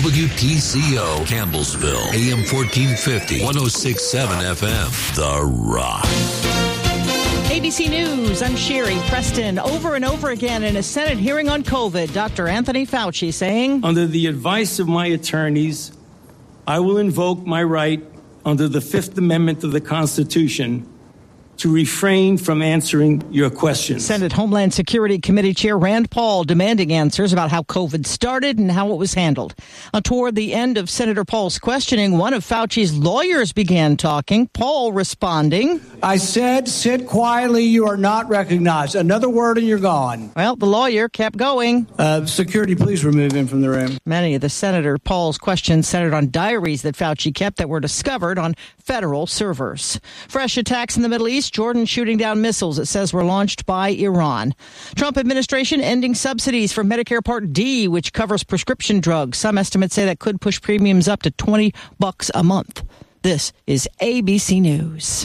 WTCO, Campbellsville, AM 1450, 106.7 FM, The Rock. ABC News, I'm Sherry Preston. Over and over again in a Senate hearing on COVID, Dr. Anthony Fauci saying, under the advice of my attorneys, I will invoke my right under the Fifth Amendment of the Constitution to refrain from answering your questions. Senate Homeland Security Committee Chair Rand Paul demanding answers about how COVID started and how it was handled. Toward the end of Senator Paul's questioning, one of Fauci's lawyers began talking. Paul responding, I said, sit quietly, you are not recognized. Another word and you're gone. Well, the lawyer kept going. Security, please remove him from the room. Many of the Senator Paul's questions centered on diaries that Fauci kept that were discovered on federal servers. Fresh attacks in the Middle East. Jordan shooting down missiles it says were launched by Iran. Trump administration ending subsidies for Medicare Part D, which covers prescription drugs. Some estimates say that could push premiums up to $20 a month. This is ABC News.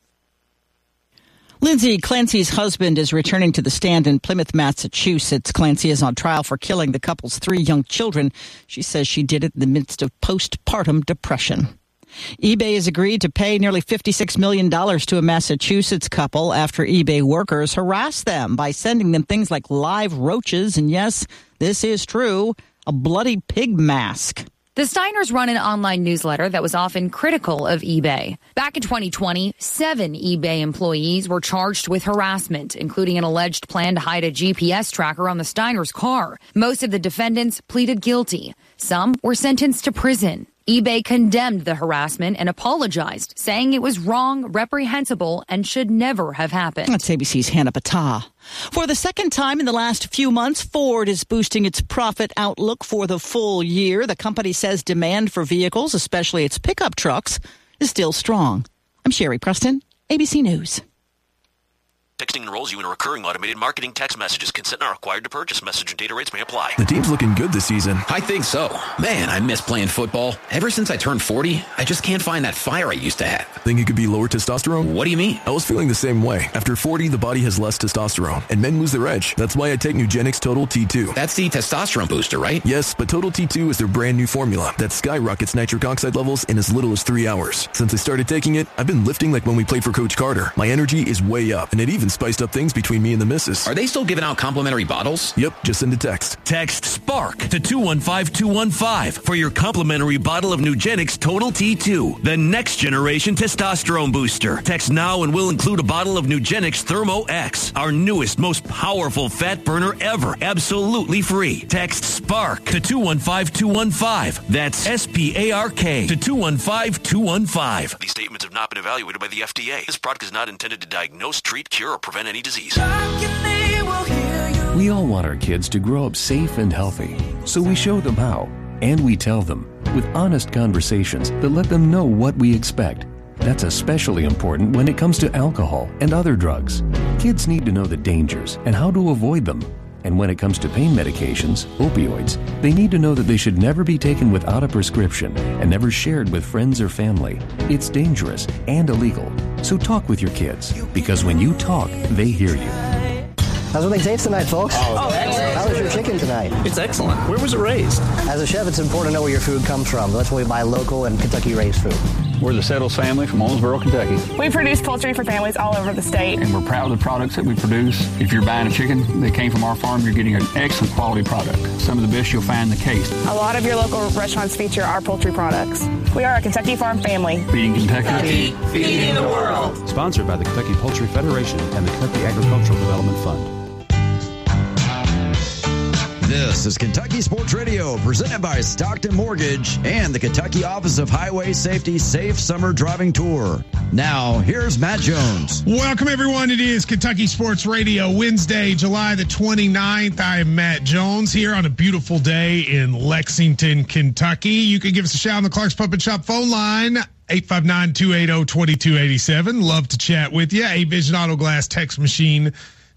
Lindsay Clancy's husband is returning to the stand in Plymouth, Massachusetts. Clancy is on trial for killing the couple's 3 young children. She says she did it in the midst of postpartum depression. eBay has agreed to pay nearly $56 million to a Massachusetts couple after eBay workers harassed them by sending them things like live roaches and, yes, this is true, a bloody pig mask. The Steiners run an online newsletter that was often critical of eBay. Back in 2020, 7 eBay employees were charged with harassment, including an alleged plan to hide a GPS tracker on the Steiners' car. Most of the defendants pleaded guilty. Some were sentenced to prison. eBay condemned the harassment and apologized, saying it was wrong, reprehensible, and should never have happened. That's ABC's Hannah Patah. For the second time in the last few months, Ford is boosting its profit outlook for the full year. The company says demand for vehicles, especially its pickup trucks, is still strong. I'm Sherry Preston, ABC News. Texting enrolls you in a recurring automated marketing text messages. Consent not required to purchase. Message and data rates may apply. The team's looking good this season. I think so. Man, I miss playing football. Ever since I turned 40, I just can't find that fire I used to have. Think it could be lower testosterone? What do you mean? I was feeling the same way. After 40, the body has less testosterone, and men lose their edge. That's why I take Nugenix Total T2. That's the testosterone booster, right? Yes, but Total T2 is their brand new formula that skyrockets nitric oxide levels in as little as 3 hours. Since I started taking it, I've been lifting like when we played for Coach Carter. My energy is way up, and it even spiced up things between me and the missus. Are they still giving out complimentary bottles? Yep, just send a text. Text SPARK to 215-215 for your complimentary bottle of Nugenix Total T2, the next generation testosterone booster. Text now and we'll include a bottle of Nugenix Thermo X, our newest, most powerful fat burner ever, absolutely free. Text SPARK to 215-215. That's SPARK to 215-215. These statements have not been evaluated by the FDA. This product is not intended to diagnose, treat, cure, or prevent any disease. We all want our kids to grow up safe and healthy, so we show them how, and we tell them with honest conversations that let them know what we expect. That's especially important when it comes to alcohol and other drugs. Kids need to know the dangers and how to avoid them. And when it comes to pain medications, opioids, they need to know that they should never be taken without a prescription and never shared with friends or family. It's dangerous and illegal. So talk with your kids, because when you talk, they hear you. How's everything taste tonight, folks? Excellent. How was your chicken tonight? It's excellent. Where was it raised? As a chef, it's important to know where your food comes from. That's why we buy local and Kentucky-raised food. We're the Settles family from Owensboro, Kentucky. We produce poultry for families all over the state. And we're proud of the products that we produce. If you're buying a chicken that came from our farm, you're getting an excellent quality product. Some of the best you'll find in the case. A lot of your local restaurants feature our poultry products. We are a Kentucky Farm family. Feeding Kentucky. Feeding the world. Sponsored by the Kentucky Poultry Federation and the Kentucky Agricultural Development Fund. This is Kentucky Sports Radio, presented by Stockton Mortgage and the Kentucky Office of Highway Safety Safe Summer Driving Tour. Now, here's Matt Jones. Welcome, everyone. It is Kentucky Sports Radio, Wednesday, July the 29th. I am Matt Jones here on a beautiful day in Lexington, Kentucky. You can give us a shout on the Clark's Puppet Shop phone line, 859-280-2287. Love to chat with you. A-Vision Auto Glass text machine,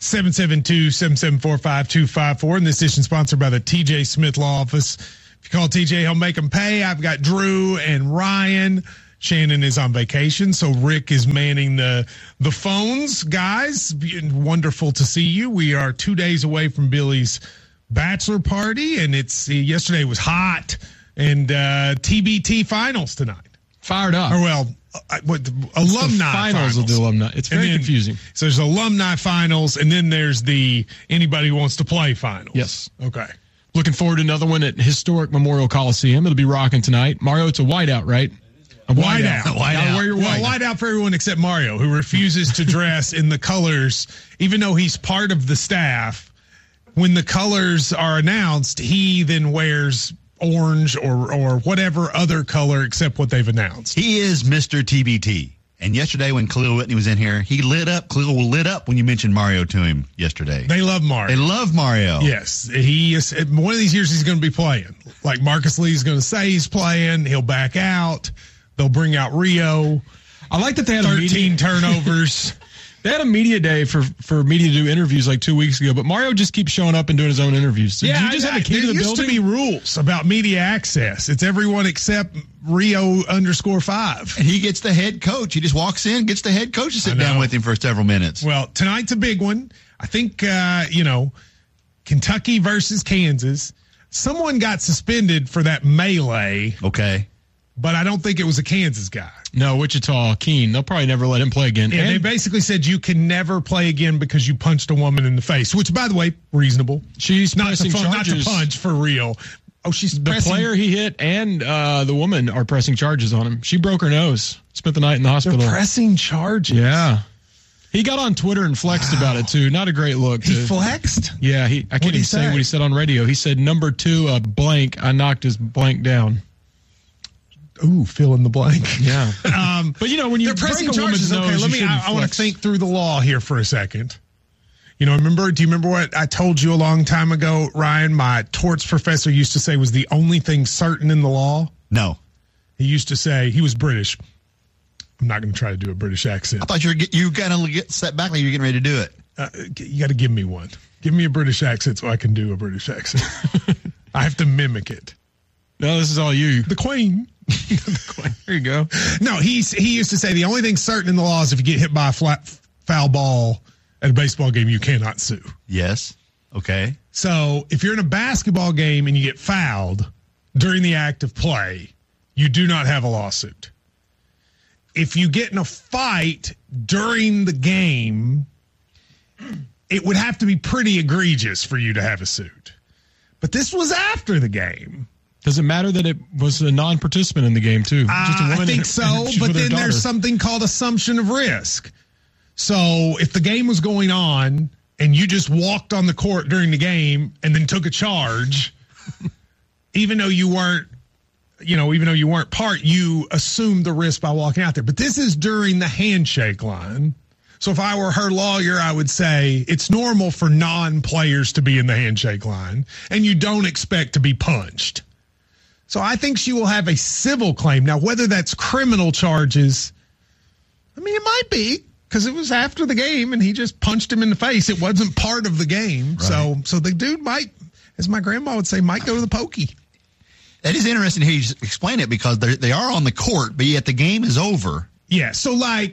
772-774-5254. And this edition sponsored by the TJ Smith Law Office. If you call TJ, he'll make them pay. I've got Drew and Ryan. Shannon is on vacation, so Rick is manning the phones. Guys, wonderful to see you. We are 2 days away from Billy's bachelor party, and yesterday was hot And TBT finals tonight. Fired up. Or, well, alumni finals of the alumni. It's very confusing. So there's alumni finals, and then there's the anybody who wants to play finals. Yes. Okay. Looking forward to another one at historic Memorial Coliseum. It'll be rocking tonight. Mario, it's a whiteout, right? A whiteout. Gotta wear your white. Well, whiteout for everyone except Mario, who refuses to dress in the colors, even though he's part of the staff. When the colors are announced, he then wears orange or whatever other color except what they've announced. He is Mr. TBT. And yesterday when Khalil Whitney was in here, he lit up. Khalil lit up when you mentioned Mario to him yesterday. They love Mario. They love Mario. Yes. He is. One of these years he's going to be playing. Like Marcus Lee's going to say he's playing. He'll back out. They'll bring out Rio. I like that they had 13 turnovers. They had a media day for media to do interviews like 2 weeks ago, but Mario just keeps showing up and doing his own interviews. So yeah, do you just have a key to the building? There used to be rules about media access. It's everyone except Rio_5. And he gets the head coach. He just walks in, gets the head coach to sit down with him for several minutes. Well, tonight's a big one. I think, Kentucky versus Kansas. Someone got suspended for that melee. Okay. But I don't think it was a Kansas guy. No, Wichita, Keene. They'll probably never let him play again. Yeah, and they basically said you can never play again because you punched a woman in the face, which, by the way, reasonable. She's not to charges. punch for real. Oh, she's the player he hit and the woman are pressing charges on him. She broke her nose. Spent the night in the hospital. They're pressing charges. Yeah. He got on Twitter and flexed about it, too. Not a great look. He flexed? Yeah. I can't even say what he said on radio. He said, number 2, blank. I knocked his blank down. Ooh, fill in the blank. Yeah. But, when you break a woman's nose, I want to think through the law here for a second. Do you remember what I told you a long time ago, Ryan? My torts professor used to say was the only thing certain in the law? No. He used to say, he was British. I'm not going to try to do a British accent. I thought you kind of get set back like you're getting ready to do it. You got to give me one. Give me a British accent so I can do a British accent. I have to mimic it. No, this is all you. The Queen. There you go. No, he used to say the only thing certain in the law is if you get hit by a foul ball at a baseball game, you cannot sue. Yes. Okay. So if you're in a basketball game and you get fouled during the act of play, you do not have a lawsuit. If you get in a fight during the game, it would have to be pretty egregious for you to have a suit. But this was after the game. Does it matter that it was a non-participant in the game, too? Just a woman I think so, but then there's something called assumption of risk. So if the game was going on and you just walked on the court during the game and then took a charge, even though you weren't part, you assumed the risk by walking out there. But this is during the handshake line. So if I were her lawyer, I would say it's normal for non-players to be in the handshake line, and you don't expect to be punched. So I think she will have a civil claim. Now, whether that's criminal charges, it might be, because it was after the game and he just punched him in the face. It wasn't part of the game. Right. So the dude might, as my grandma would say, might go to the pokey. That is interesting to hear you explain it, because they are on the court, but yet the game is over. Yeah, so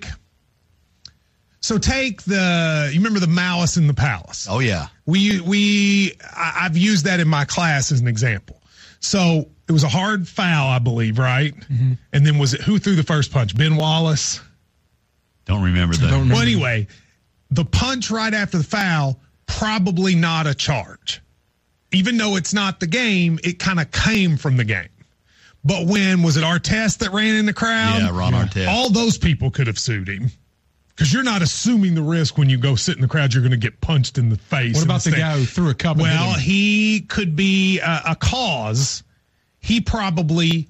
take you remember the Malice in the Palace? Oh, yeah. I've used that in my class as an example. So it was a hard foul, I believe, right? Mm-hmm. And then who threw the first punch? Ben Wallace? Don't remember that. Well, anyway, the punch right after the foul, probably not a charge. Even though it's not the game, it kind of came from the game. But was it Artest that ran in the crowd? Yeah, Ron Artest. All those people could have sued him. Because you're not assuming the risk when you go sit in the crowd, you're going to get punched in the face. What about the guy who threw a cup? Well, he could be a cause. He probably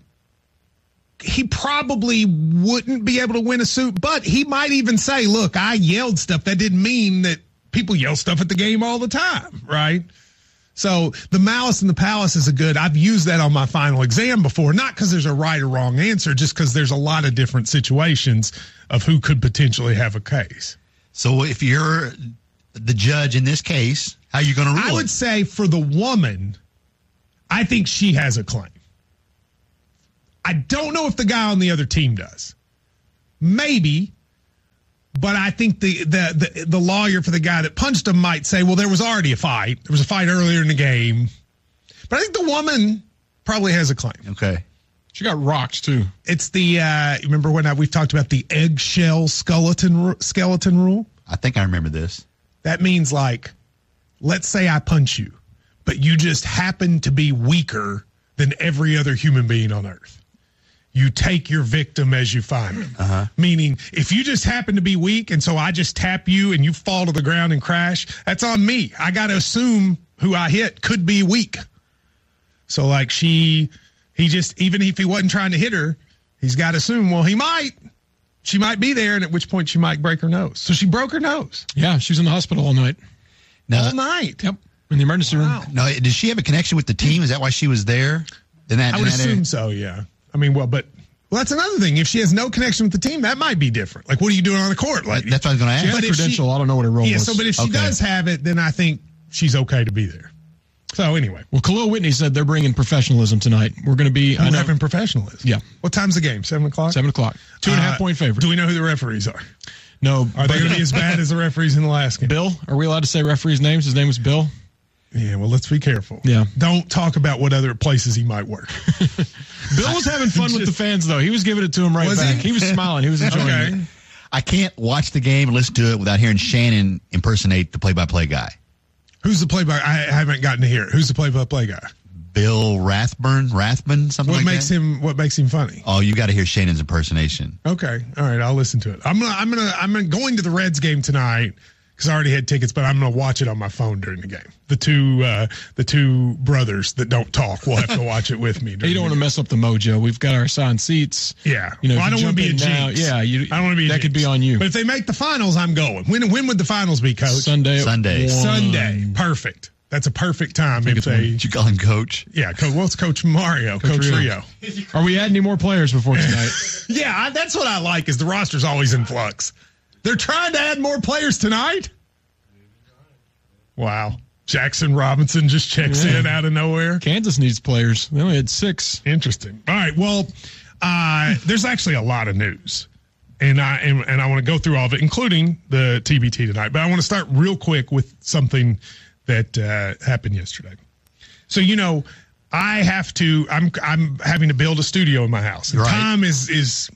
wouldn't be able to win a suit, but he might even say, look, I yelled stuff. That didn't mean that people yell stuff at the game all the time, right? So the Malice in the Palace is I've used that on my final exam before, not because there's a right or wrong answer, just because there's a lot of different situations of who could potentially have a case. So if you're the judge in this case, how are you going to rule it? I would say for the woman, I think she has a claim. I don't know if the guy on the other team does. Maybe. But I think the lawyer for the guy that punched him might say, well, there was already a fight. There was a fight earlier in the game. But I think the woman probably has a claim. Okay. She got rocked, too. It's the, remember when we've talked about the eggshell skeleton rule? I think I remember this. That means, like, let's say I punch you, but you just happen to be weaker than every other human being on earth. You take your victim as you find them. Meaning, if you just happen to be weak and so I just tap you and you fall to the ground and crash, that's on me. I got to assume who I hit could be weak. So, like, he just, even if he wasn't trying to hit her, he's got to assume, well, she might be there, and at which point she might break her nose. So she broke her nose. Yeah, she was in the hospital all night. All night? Yep, in the emergency room. No, did she have a connection with the team? Is that why she was there? I would assume so, yeah. I mean, well, that's another thing. If she has no connection with the team, that might be different. Like, what are you doing on the court? Like, that's what I was going to ask. She had a credential. I don't know what her role was. But if she does have it, then I think she's okay to be there. So anyway. Well, Khalil Whitney said they're bringing professionalism tonight. We're going to be... We're having professionalism? Yeah. What time's the game? 7 o'clock? 7 o'clock. 2.5 point favorite. Do we know who the referees are? No. Are they going to be as bad as the referees in the last game? Bill? Are we allowed to say referees' names? His name was Bill? Yeah, well, let's be careful. Yeah. Don't talk about what other places he might work. Bill was having fun with the fans, though. He was giving it to him right back. He was smiling. He was enjoying it. I can't watch the game and listen to it without hearing Shannon impersonate the play-by-play guy. Who's the play-by? I haven't gotten to hear it. Who's the play-by-play guy? Bill Rathbun, something like that. What makes him funny? Oh, you got to hear Shannon's impersonation. Okay, all right, I'll listen to it. I'm going to the Reds game tonight because I already had tickets, but I'm going to watch it on my phone during the game. The two brothers that don't talk will have to watch it with me. You don't want to mess up the mojo. We've got our assigned seats. Yeah, I don't want to be a jinx. Yeah, I don't want to be. That could be on you. But if they make the finals, I'm going. When would the finals be, Coach? Sunday. Sunday. Perfect. That's a perfect time. Did you call him Coach? Yeah, it's Coach Mario, Coach Rio. Are we adding any more players before tonight? Yeah, that's what I like. Is the roster's always in flux. They're trying to add more players tonight. Wow. Jackson Robinson just checks in out of nowhere. Kansas needs players. They only had 6. Interesting. All right. Well, there's actually a lot of news. And I want to go through all of it, including the TBT tonight. But I want to start real quick with something that happened yesterday. So, I'm having to build a studio in my house. And time is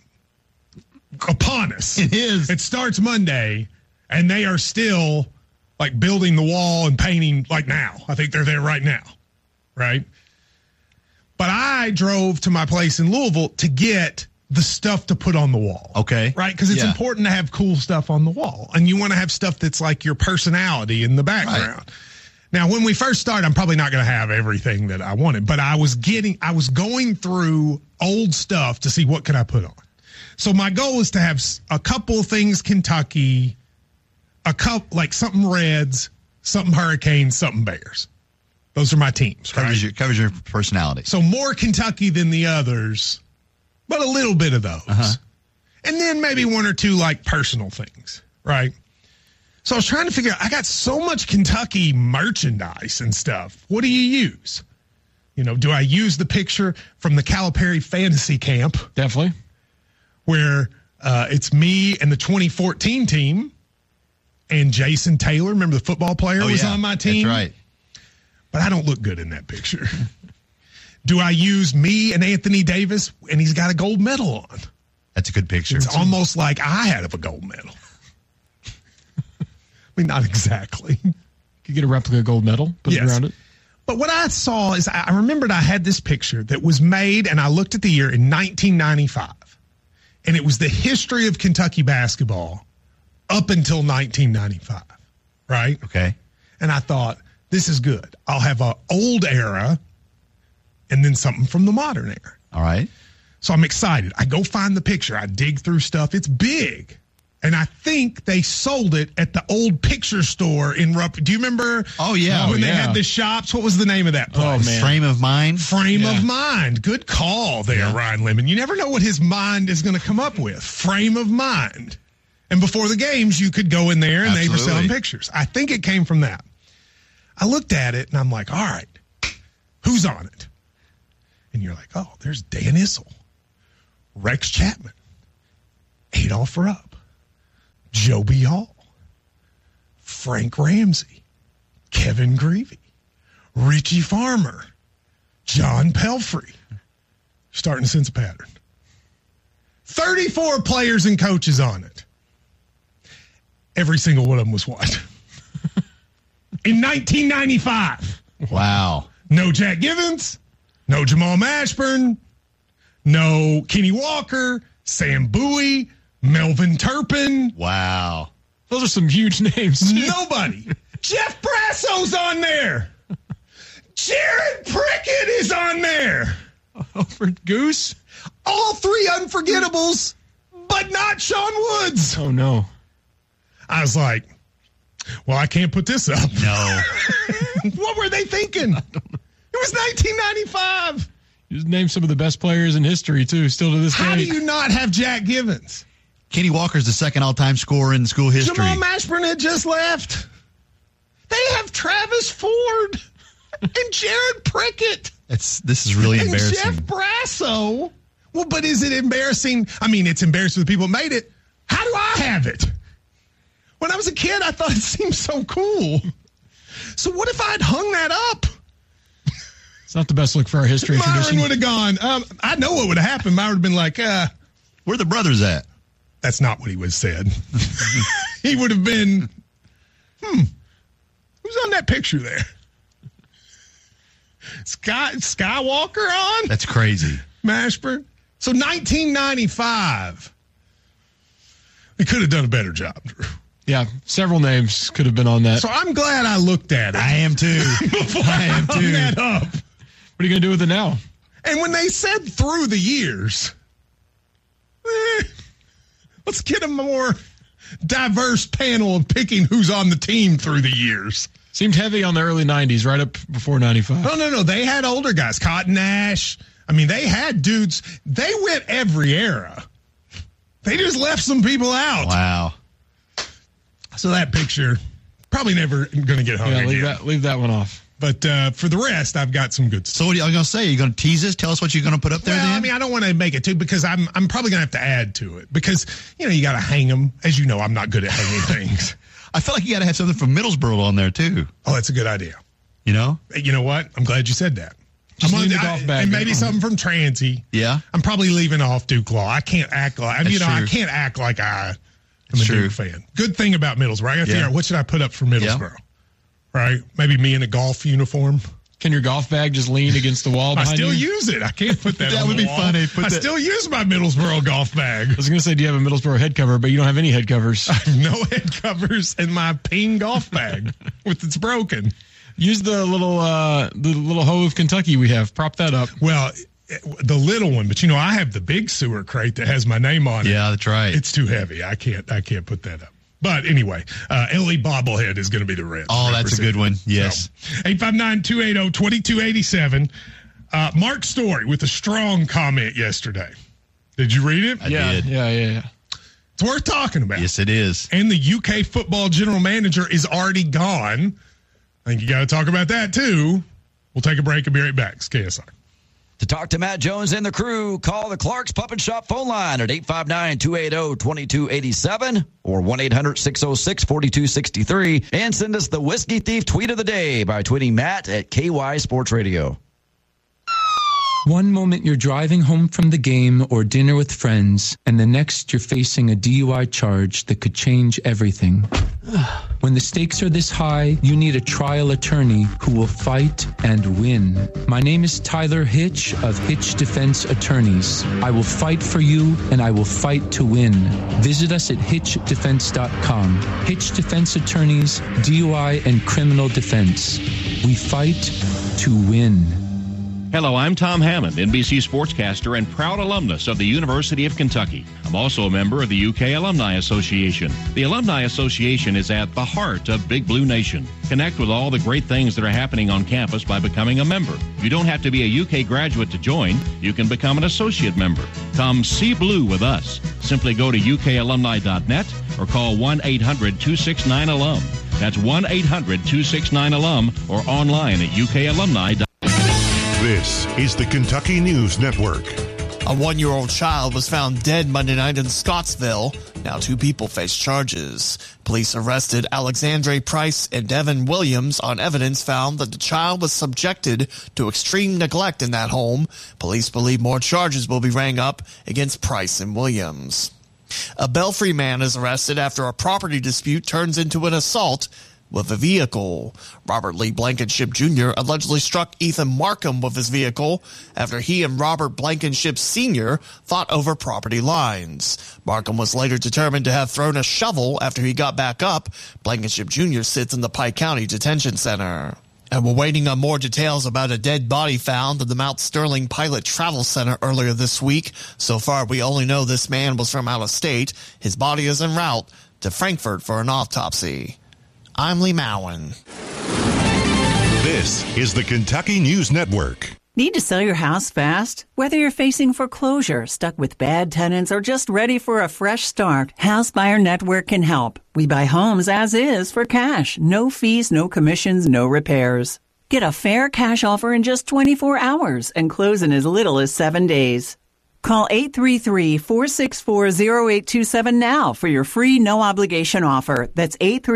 upon us. It is. It starts Monday, and they are still like building the wall and painting like now. I think they're there right now, right? But I drove to my place in Louisville to get the stuff to put on the wall. Okay. Right? Because it's important to have cool stuff on the wall. And you want to have stuff that's like your personality in the background. Right. Now, when we first started, I'm probably not going to have everything that I wanted, but I was going through old stuff to see what could I put on. So my goal is to have a couple of things Kentucky, like something Reds, something Hurricanes, something Bears. Those are my teams. Covers your personality. So more Kentucky than the others, but a little bit of those. And then maybe one or two like personal things, right? So I was trying to figure out, I got so much Kentucky merchandise and stuff. What do you use? Do I use the picture from the Calipari Fantasy Camp? Definitely. Where it's me and the 2014 team and Jason Taylor, remember the football player, was on my team? That's right. But I don't look good in that picture. Do I use me and Anthony Davis and he's got a gold medal on? That's a good picture. It's almost like I had a gold medal. I mean, not exactly. You could get a replica gold medal, put it around it. But what I saw is I remembered I had this picture that was made, and I looked at the year in 1995. And it was the history of Kentucky basketball up until 1995, right? Okay. And I thought, this is good. I'll have an old era and then something from the modern era. All right. So I'm excited. I go find the picture. I dig through stuff. It's big. And I think they sold it at the old picture store in Rupp. Do you remember? Oh, yeah. When they had the shops? What was the name of that place? Oh, man. Frame of Mind. Frame of Mind. Good call there, Ryan Lemon. You never know what his mind is going to come up with. Frame of Mind. And before the games, you could go in there and they were selling pictures. I think it came from that. I looked at it and I'm like, all right, who's on it? And you're like, oh, there's Dan Issel, Rex Chapman, Adolph Rupp, Joby Hall, Frank Ramsey, Kevin Greavy, Richie Farmer, John Pelfrey. Starting to sense a pattern. 34 players and coaches on it. Every single one of them was white. In 1995. Wow. No Jack Givens. No Jamal Mashburn. No Kenny Walker. Sam Bowie. Melvin Turpin. Wow. Those are some huge names. Nobody. Jeff Brasso's on there. Jared Prickett is on there. Alfred Goose. All three unforgettables, but not Sean Woods. Oh, no. I was like, well, I can't put this up. No. What were they thinking? It was 1995. You just named some of the best players in history, too, still to this day. How do you not have Jack Givens? Kenny Walker's the second all-time scorer in school history. Jamal Mashburn had just left. They have Travis Ford and Jared Prickett. This is really embarrassing. And Jeff Brasso. Well, but is it embarrassing? I mean, it's embarrassing for the people who made it. How do I have it? When I was a kid, I thought it seemed so cool. So what if I'd hung that up? It's not the best look for our history tradition. Myron would have gone, I know what would have happened. Myron would have been like, where are the brothers at? That's not what he would have said. He would have been, who's on that picture there? Skywalker on? That's crazy. Mashburn. So 1995. We could have done a better job, Drew. Yeah, several names could have been on that. So I'm glad I looked at it. I am too. Before I hung that up. What are you going to do with it now? And when they said through the years, let's get a more diverse panel of picking who's on the team through the years. Seemed heavy on the early 90s, right up before 95. No. They had older guys. Cotton Nash. I mean, they had dudes. They went every era. They just left some people out. Wow. So that picture, probably never going to get hung again. Leave that one off. But for the rest, I've got some good stuff. So what are you going to say? Are you going to tease us? Tell us what you're going to put up there then? I mean, I don't want to make it too, because I'm probably going to have to add to it. Because, you got to hang them. As you know, I'm not good at hanging things. I feel like you got to have something from Middlesboro on there, too. Oh, that's a good idea. You know? You know what? I'm glad you said that. The golf bag. And maybe something from Transy. Yeah. I'm probably leaving off Duke Law. I can't act like, I can't act like I am a Duke fan. Good thing about Middlesboro. I got to figure out what should I put up for Middlesboro. Yeah. Right? Maybe me in a golf uniform. Can your golf bag just lean against the wall behind you? I still use it. I can't put that on the wall. That would be funny. I still use my Middlesboro golf bag. I was going to say, do you have a Middlesboro head cover, but you don't have any head covers. I have no head covers in my ping golf bag with it's broken. Use the little Hoe of Kentucky we have. Prop that up. Well, the little one, but I have the big sewer crate that has my name on it. Yeah, that's right. It's too heavy. I can't put that up. But anyway, LE bobblehead is going to be the Reds. Oh, that's a good one. Yes. So, 859-280-2287. Mark Story with a strong comment yesterday. Did you read it? I did. Yeah. It's worth talking about. Yes, it is. And the UK football general manager is already gone. I think you got to talk about that, too. We'll take a break and be right back. It's KSI. To talk to Matt Jones and the crew, call the Clark's Pup and Shop phone line at 859-280-2287 or 1-800-606-4263 and send us the Whiskey Thief tweet of the day by tweeting Matt at KY Sports Radio. One moment you're driving home from the game or dinner with friends, and the next you're facing a DUI charge that could change everything. When the stakes are this high, you need a trial attorney who will fight and win. My name is Tyler Hitch of Hitch Defense Attorneys. I will fight for you, and I will fight to win. Visit us at hitchdefense.com. Hitch Defense Attorneys, DUI and criminal defense. We fight to win. Hello, I'm Tom Hammond, NBC sportscaster and proud alumnus of the University of Kentucky. I'm also a member of the UK Alumni Association. The Alumni Association is at the heart of Big Blue Nation. Connect with all the great things that are happening on campus by becoming a member. You don't have to be a UK graduate to join. You can become an associate member. Come see blue with us. Simply go to ukalumni.net or call 1-800-269-ALUM. That's 1-800-269-ALUM or online at ukalumni.net. This is the Kentucky News Network. A 1-year-old child was found dead Monday night in Scottsville. Now 2 people face charges. Police arrested Alexandre Price and Devin Williams on evidence found that the child was subjected to extreme neglect in that home. Police believe more charges will be rang up against Price and Williams. A Belfry man is arrested after a property dispute turns into an assault with a vehicle. Robert Lee Blankenship Jr. allegedly struck Ethan Markham with his vehicle after he and Robert Blankenship Sr. fought over property lines. Markham was later determined to have thrown a shovel after he got back up. Blankenship Jr. sits in the Pike County Detention Center. And we're waiting on more details about a dead body found at the Mount Sterling Pilot Travel Center earlier this week. So far, we only know this man was from out of state. His body is en route to Frankfurt for an autopsy. I'm Lee Mowen. This is the Kentucky News Network. Need to sell your house fast? Whether you're facing foreclosure, stuck with bad tenants, or just ready for a fresh start, House Buyer Network can help. We buy homes as is for cash. No fees, no commissions, no repairs. Get a fair cash offer in just 24 hours and close in as little as 7 days. Call 833-464-0827 now for your free no-obligation offer. That's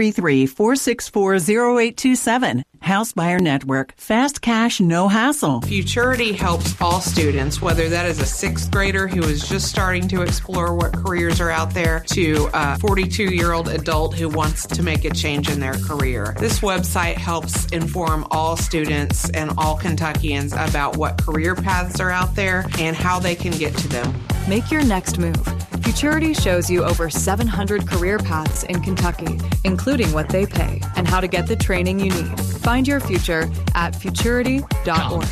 833-464-0827. House Buyer Network. Fast cash, no hassle. Futurity helps all students, whether that is a 6th grader who is just starting to explore what careers are out there to a 42-year-old adult who wants to make a change in their career. This website helps inform all students and all Kentuckians about what career paths are out there and how they can get to them. Make your next move. Futurity shows you over 700 career paths in Kentucky, including what they pay and how to get the training you need. Find your future at futurity.org.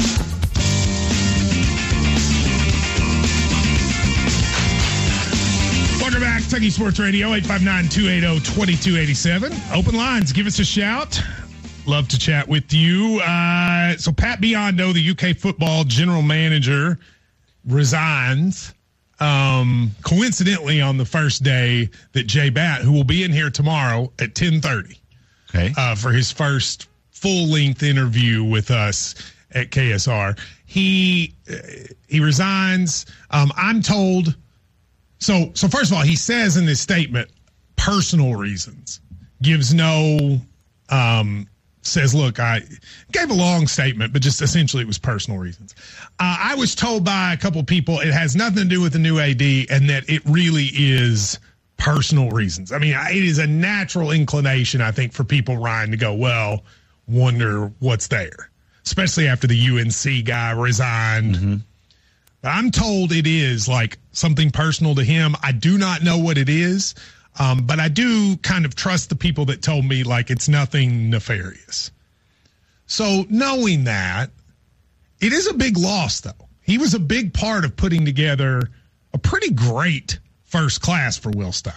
Welcome back, Kentucky Sports Radio, 859-280-2287. Open lines, give us a shout. Love to chat with you. So Pat Biondo, the UK football general manager, resigns. Coincidentally on the first day that Jay Batt, who will be in here tomorrow at 10:30, for his first full-length interview with us at KSR, he resigns. I'm told. So first of all, he says in this statement, personal reasons. Gives no. Says, look, I gave a long statement, but just essentially it was personal reasons. I was told by a couple people it has nothing to do with the new AD and that it really is personal reasons. I mean, it is a natural inclination, I think, for people, Ryan, to go, well, wonder what's there, especially after the UNC guy resigned. Mm-hmm. But I'm told it is like something personal to him. I do not know what it is. But I do kind of trust the people that told me, like, it's nothing nefarious. So knowing that, it is a big loss, though. He was a big part of putting together a pretty great first class for Will Stein.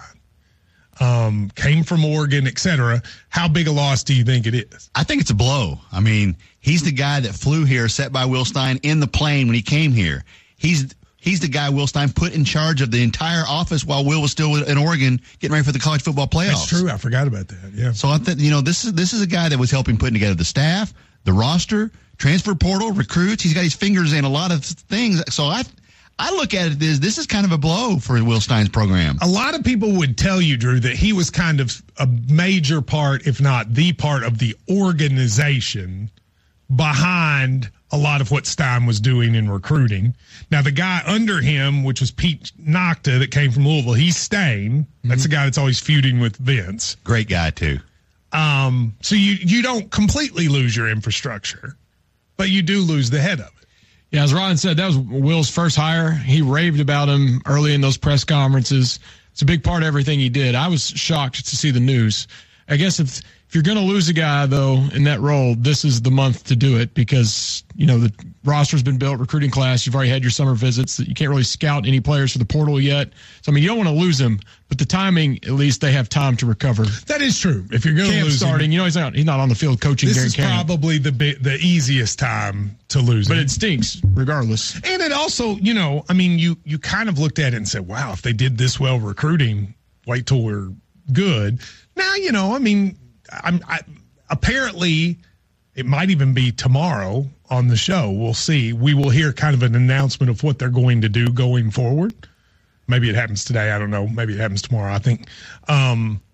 Came from Oregon, et cetera. How big a loss do you think it is? I think it's a blow. I mean, he's the guy that flew here, sat by Will Stein in the plane when he came here. He's the guy Will Stein put in charge of the entire office while Will was still in Oregon getting ready for the college football playoffs. That's true. I forgot about that. Yeah. So I think, this is a guy that was helping putting together the staff, the roster, transfer portal, recruits. He's got his fingers in a lot of things. So I look at it as this is kind of a blow for Will Stein's program. A lot of people would tell you, Drew, that he was kind of a major part, if not the part of the organization behind a lot of what Stein was doing in recruiting. Now, the guy under him, which was Pete Nocta that came from Louisville, he's staying. That's the guy that's always feuding with Vince. Great guy, too. So you don't completely lose your infrastructure, but you do lose the head of it. Yeah, as Ron said, that was Will's first hire. He raved about him early in those press conferences. It's a big part of everything he did. I was shocked to see the news. I guess if you're going to lose a guy, though, in that role, this is the month to do it because, the roster's been built, recruiting class. You've already had your summer visits. You can't really scout any players for the portal yet. So, you don't want to lose him, but the timing, at least they have time to recover. That is true. If you're going to lose starting, him, he's not on the field coaching during camp. This is probably the easiest time to lose him. But it stinks regardless. And it also, you kind of looked at it and said, wow, if they did this well recruiting, wait till we're good. Now, apparently it might even be tomorrow. on the show. We'll see. We will hear kind of an announcement of what they're going to do going forward. Maybe it happens today. I don't know. Maybe it happens tomorrow. I think